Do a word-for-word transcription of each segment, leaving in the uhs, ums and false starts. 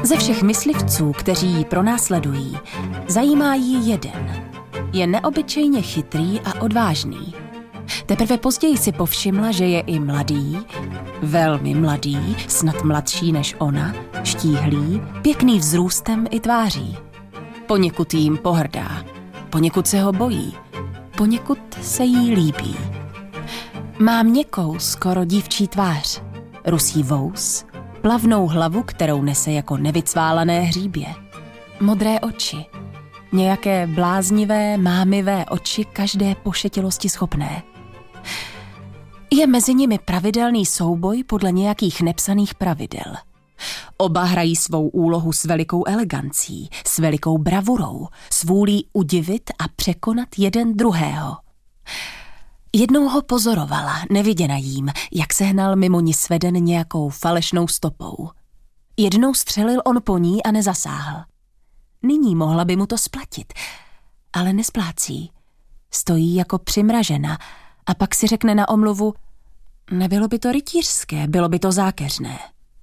Ze všech myslivců, kteří ji pronásledují, zajímá ji jeden. Je neobyčejně chytrý a odvážný. Teprve později si povšimla, že je i mladý, velmi mladý, snad mladší než ona, štíhlý, pěkný vzrůstem i tváří. Poněkud jim pohrdá, poněkud se ho bojí, poněkud se jí líbí. Má měkkou, skoro dívčí tvář, rusý vous, plavnou hlavu, kterou nese jako nevycválané hříbě, modré oči, nějaké bláznivé, mámivé oči každé pošetilosti schopné. Je mezi nimi pravidelný souboj podle nějakých nepsaných pravidel. Oba hrají svou úlohu s velikou elegancí, s velikou bravurou, s vůlí udivit a překonat jeden druhého. Jednou ho pozorovala, neviděna jím, jak se hnal mimo ní sveden nějakou falešnou stopou. Jednou střelil on po ní a nezasáhl. Nyní mohla by mu to splatit, ale nesplácí. Stojí jako přimražena a pak si řekne na omluvu, nebylo by to rytířské, bylo by to zákeřné.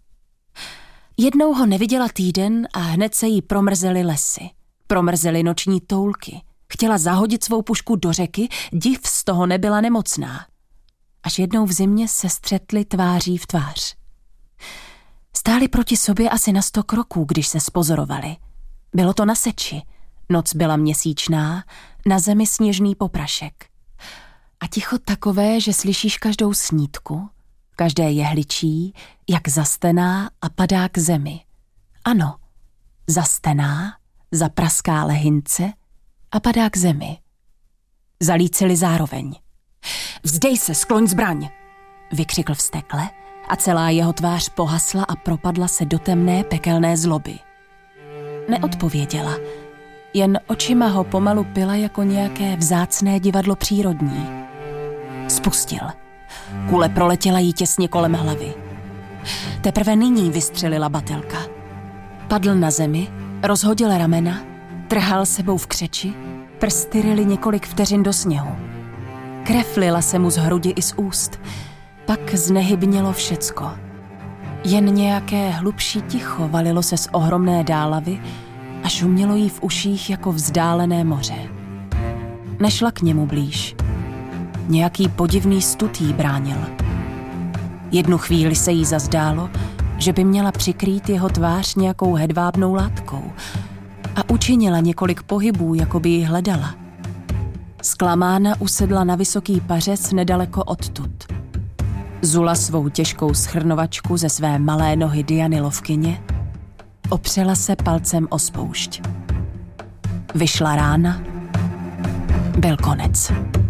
Jednou ho neviděla týden a hned se jí promrzely lesy, promrzely noční toulky. Chtěla zahodit svou pušku do řeky, div z toho nebyla nemocná. Až jednou v zimě se střetli tváří v tvář. Stáli proti sobě asi na sto kroků, když se spozorovali. Bylo to na seči, noc byla měsíčná, na zemi sněžný poprašek. A ticho takové, že slyšíš každou snítku, každé jehličí, jak zastená a padá k zemi. Ano, zastená, zapraská lehince a padá k zemi. Zalícili zároveň. Vzdej se, skloň zbraň, vykřikl vztekle a celá jeho tvář pohasla a propadla se do temné pekelné zloby. Neodpověděla, jen očima ho pomalu pila jako nějaké vzácné divadlo přírodní. Spustil. Kule proletěla jí těsně kolem hlavy. Teprve nyní vystřelila batelka. Padl na zemi, rozhodil ramena, trhal sebou v křeči, prsty ryly několik vteřin do sněhu. Krev lila se mu z hrudi i z úst, pak znehybnělo všecko. Jen nějaké hlubší ticho valilo se z ohromné dálavy a šumělo jí v uších jako vzdálené moře. Nešla k němu blíž. Nějaký podivný stud jí bránil. Jednu chvíli se jí zazdálo, že by měla přikrýt jeho tvář nějakou hedvábnou látkou a učinila několik pohybů, jako by ji hledala. Zklamána usedla na vysoký pařez nedaleko odtud. Zula svou těžkou schrnovačku ze své malé nohy Diany Lovkyně, opřela se palcem o spoušť. Vyšla rána, byl konec.